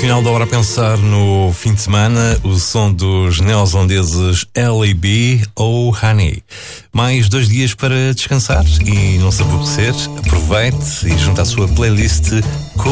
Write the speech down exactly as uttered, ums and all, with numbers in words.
final da hora a pensar no fim de semana, o som dos neozelandeses L A B ou Honey. Mais dois dias para descansar e não se aborrecer. Aproveite e junte à sua playlist